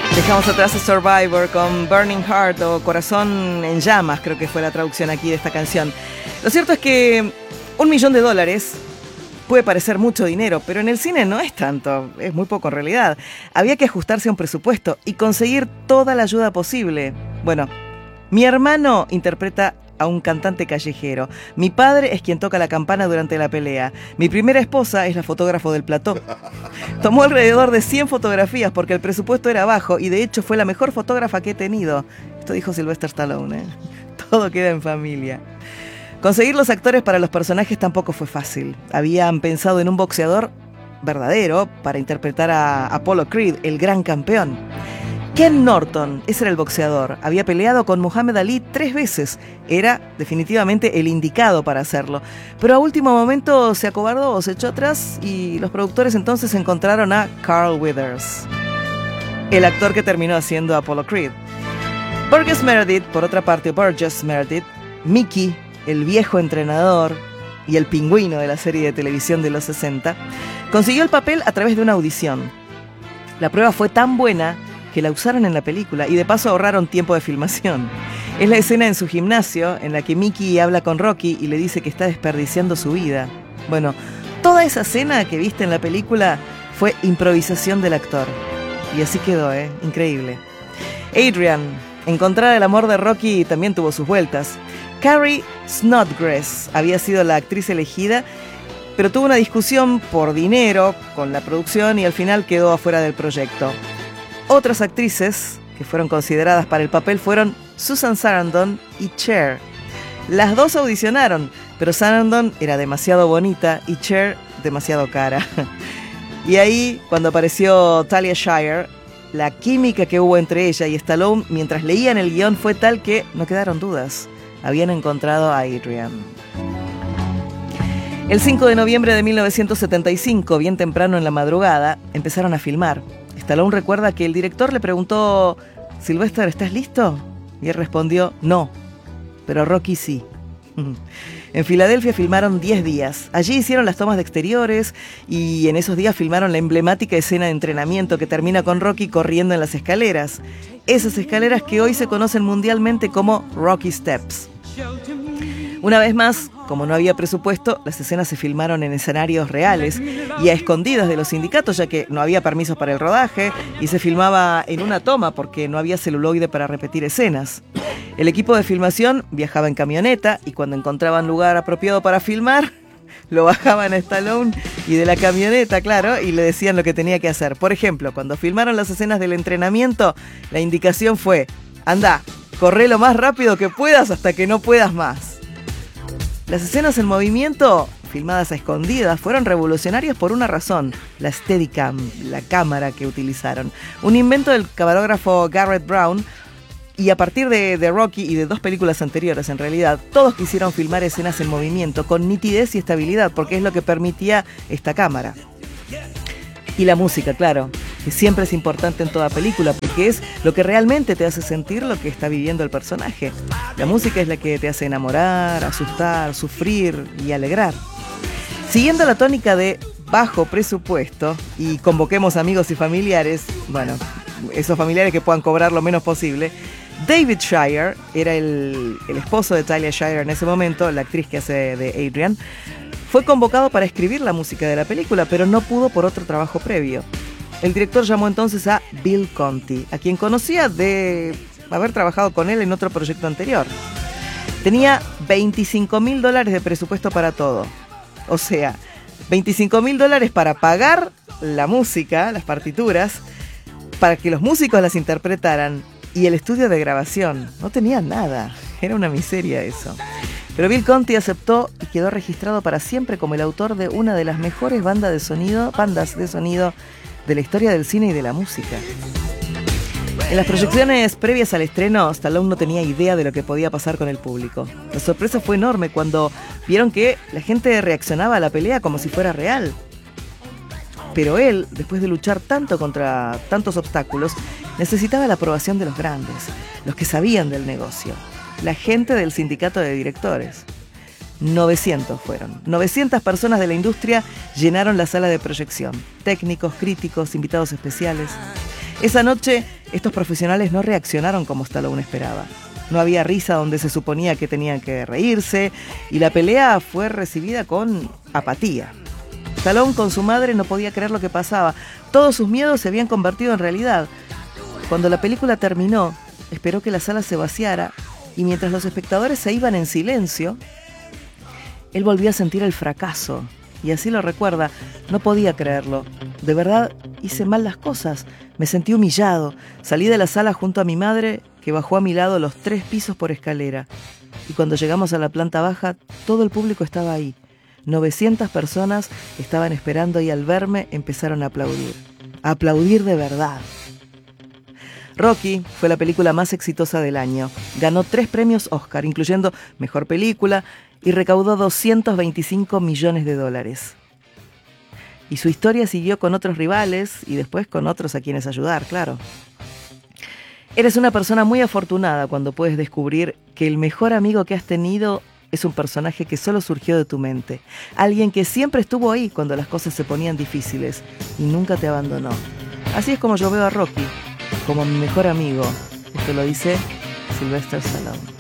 Dejamos atrás a Survivor con Burning Heart o Corazón en Llamas, creo que fue la traducción aquí de esta canción. Lo cierto es que $1 millón puede parecer mucho dinero, pero en el cine no es tanto, es muy poco en realidad. Había que ajustarse a un presupuesto y conseguir toda la ayuda posible. Bueno, mi hermano interpreta a un cantante callejero. Mi padre es quien toca la campana durante la pelea. Mi primera esposa es la fotógrafo del plató. Tomó alrededor de 100 fotografías porque el presupuesto era bajo y de hecho fue la mejor fotógrafa que he tenido. Esto dijo Sylvester Stallone, ¿eh? Todo queda en familia. Conseguir los actores para los personajes tampoco fue fácil. Habían pensado en un boxeador verdadero para interpretar a Apollo Creed, el gran campeón. Ken Norton, ese era el boxeador, había peleado con Muhammad Ali 3 veces. Era definitivamente el indicado para hacerlo. Pero a último momento se acobardó, se echó atrás y los productores entonces encontraron a Carl Weathers, el actor que terminó haciendo a Apollo Creed. Burgess Meredith, por otra parte, Mickey, el viejo entrenador y el pingüino de la serie de televisión de los 60, consiguió el papel a través de una audición. La prueba fue tan buena que la usaron en la película y de paso ahorraron tiempo de filmación. Es la escena en su gimnasio en la que Mickey habla con Rocky y le dice que está desperdiciando su vida. Bueno, toda esa escena que viste en la película fue improvisación del actor. Y así quedó, increíble. Adrian, encontrar el amor de Rocky también tuvo sus vueltas. Carrie Snodgrass había sido la actriz elegida, pero tuvo una discusión por dinero con la producción y al final quedó afuera del proyecto. Otras actrices que fueron consideradas para el papel fueron Susan Sarandon y Cher. Las dos audicionaron, pero Sarandon era demasiado bonita y Cher demasiado cara. Y ahí, cuando apareció Talia Shire, la química que hubo entre ella y Stallone mientras leían el guión fue tal que no quedaron dudas. Habían encontrado a Adrian. El 5 de noviembre de 1975, bien temprano en la madrugada, empezaron a filmar. Stallone recuerda que el director le preguntó: «Sylvester, ¿estás listo?». Y él respondió: «No, pero Rocky sí». En Filadelfia filmaron 10 días. Allí hicieron las tomas de exteriores y en esos días filmaron la emblemática escena de entrenamiento que termina con Rocky corriendo en las escaleras. Esas escaleras que hoy se conocen mundialmente como Rocky Steps. Una vez más, como no había presupuesto, las escenas se filmaron en escenarios reales y a escondidas de los sindicatos, ya que no había permisos para el rodaje y se filmaba en una toma porque no había celuloide para repetir escenas. El equipo de filmación viajaba en camioneta y cuando encontraban lugar apropiado para filmar, lo bajaban a Stallone y de la camioneta, claro, y le decían lo que tenía que hacer. Por ejemplo, cuando filmaron las escenas del entrenamiento, la indicación fue: «Andá, corre lo más rápido que puedas hasta que no puedas más». Las escenas en movimiento, filmadas a escondidas, fueron revolucionarias por una razón: la Steadicam, la cámara que utilizaron. Un invento del camarógrafo Garrett Brown, y a partir de Rocky y de 2 películas anteriores, en realidad, todos quisieron filmar escenas en movimiento, con nitidez y estabilidad, porque es lo que permitía esta cámara. Y la música, claro, que siempre es importante en toda película, porque es lo que realmente te hace sentir lo que está viviendo el personaje. La música es la que te hace enamorar, asustar, sufrir y alegrar. Siguiendo la tónica de bajo presupuesto y convoquemos amigos y familiares, bueno, esos familiares que puedan cobrar lo menos posible, David Shire era el esposo de Talia Shire en ese momento, la actriz que hace de Adrian. Fue convocado para escribir la música de la película, pero no pudo por otro trabajo previo. El director llamó entonces a Bill Conti, a quien conocía de haber trabajado con él en otro proyecto anterior. Tenía $25,000 de presupuesto para todo. O sea, $25,000 para pagar la música, las partituras, para que los músicos las interpretaran, y el estudio de grabación. No tenía nada, era una miseria eso. Pero Bill Conti aceptó y quedó registrado para siempre como el autor de una de las mejores bandas de sonido de la historia del cine y de la música. En las proyecciones previas al estreno, Stallone no tenía idea de lo que podía pasar con el público. La sorpresa fue enorme cuando vieron que la gente reaccionaba a la pelea como si fuera real. Pero él, después de luchar tanto contra tantos obstáculos, necesitaba la aprobación de los grandes, los que sabían del negocio, la gente del sindicato de directores. 900 fueron. 900 personas de la industria llenaron la sala de proyección. Técnicos, críticos, invitados especiales. Esa noche, Estos profesionales no reaccionaron como Stallone esperaba. No había risa donde se suponía que tenían que reírse y la pelea fue recibida con apatía. Stallone con su madre no podía creer lo que pasaba. Todos sus miedos se habían convertido en realidad. Cuando la película terminó, esperó que la sala se vaciara y mientras los espectadores se iban en silencio, él volvió a sentir el fracaso. Y así lo recuerda, no podía creerlo. De verdad, hice mal las cosas. Me sentí humillado. Salí de la sala junto a mi madre, que bajó a mi lado los 3 pisos por escalera. Y cuando llegamos a la planta baja, todo el público estaba ahí. 900 personas estaban esperando y al verme empezaron a aplaudir. A aplaudir de verdad. Rocky fue la película más exitosa del año. Ganó 3 premios Oscar, incluyendo Mejor Película, y recaudó $225 millones. Y su historia siguió con otros rivales y después con otros a quienes ayudar, claro. Eres una persona muy afortunada cuando puedes descubrir que el mejor amigo que has tenido es un personaje que solo surgió de tu mente. Alguien que siempre estuvo ahí cuando las cosas se ponían difíciles y nunca te abandonó. Así es como yo veo a Rocky, como mi mejor amigo. Esto lo dice Sylvester Stallone.